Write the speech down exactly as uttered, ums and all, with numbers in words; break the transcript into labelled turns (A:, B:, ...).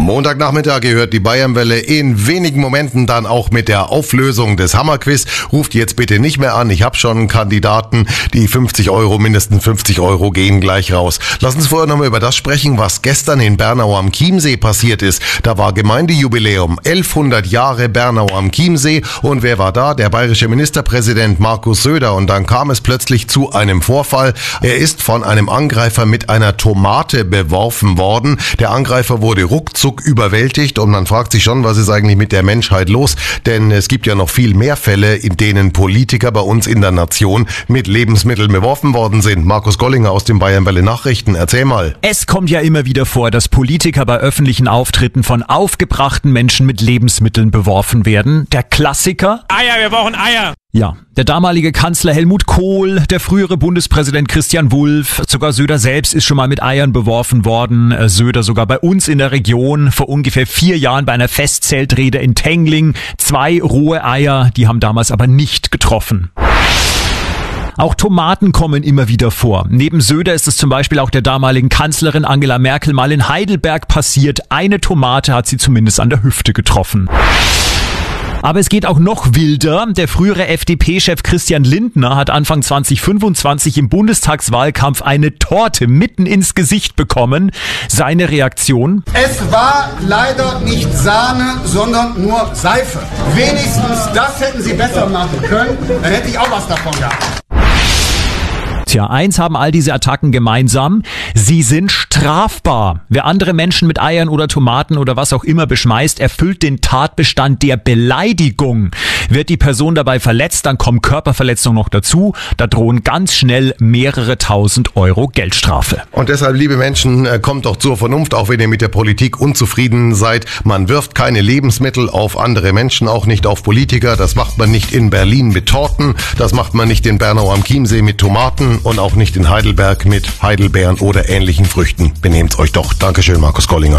A: Montagnachmittag gehört die Bayernwelle in wenigen Momenten dann auch mit der Auflösung des Hammerquiz. Ruft jetzt bitte nicht mehr an, ich habe schon einen Kandidaten. Die fünfzig Euro, mindestens fünfzig Euro gehen gleich raus. Lass uns vorher nochmal über das sprechen, was gestern in Bernau am Chiemsee passiert ist. Da war Gemeindejubiläum, elfhundert Jahre Bernau am Chiemsee. Und wer war da? Der bayerische Ministerpräsident Markus Söder. Und dann kam es plötzlich zu einem Vorfall. Er ist von einem Angreifer mit einer Tomate beworfen worden. Der Angreifer wurde ruckzuck überwältigt und man fragt sich schon, was ist eigentlich mit der Menschheit los? Denn es gibt ja noch viel mehr Fälle, in denen Politiker bei uns in der Nation mit Lebensmitteln beworfen worden sind. Markus Gollinger aus den Bayernwelle Nachrichten, erzähl mal.
B: Es kommt ja immer wieder vor, dass Politiker bei öffentlichen Auftritten von aufgebrachten Menschen mit Lebensmitteln beworfen werden. Der Klassiker?
C: Eier, wir brauchen Eier!
B: Ja, der damalige Kanzler Helmut Kohl, der frühere Bundespräsident Christian Wulff, sogar Söder selbst ist schon mal mit Eiern beworfen worden. Söder sogar bei uns in der Region vor ungefähr vier Jahren bei einer Festzeltrede in Tengling. Zwei rohe Eier, die haben damals aber nicht getroffen. Auch Tomaten kommen immer wieder vor. Neben Söder ist es zum Beispiel auch der damaligen Kanzlerin Angela Merkel mal in Heidelberg passiert. Eine Tomate hat sie zumindest an der Hüfte getroffen. Aber es geht auch noch wilder. Der frühere F D P-Chef Christian Lindner hat Anfang zwanzig fünfundzwanzig im Bundestagswahlkampf eine Torte mitten ins Gesicht bekommen. Seine Reaktion?
D: Es war leider nicht Sahne, sondern nur Seife. Wenigstens das hätten Sie besser machen können. Dann hätte ich auch was davon gehabt.
B: Tja, eins haben all diese Attacken gemeinsam. Sie sind strafbar. Wer andere Menschen mit Eiern oder Tomaten oder was auch immer beschmeißt, erfüllt den Tatbestand der Beleidigung. Wird die Person dabei verletzt, dann kommen Körperverletzungen noch dazu. Da drohen ganz schnell mehrere tausend Euro Geldstrafe.
A: Und deshalb, liebe Menschen, kommt doch zur Vernunft, auch wenn ihr mit der Politik unzufrieden seid. Man wirft keine Lebensmittel auf andere Menschen, auch nicht auf Politiker. Das macht man nicht in Berlin mit Torten. Das macht man nicht in Bernau am Chiemsee mit Tomaten. Und auch nicht in Heidelberg mit Heidelbeeren oder ähnlichen Früchten. Benehmt's euch doch. Dankeschön, Markus Gollinger.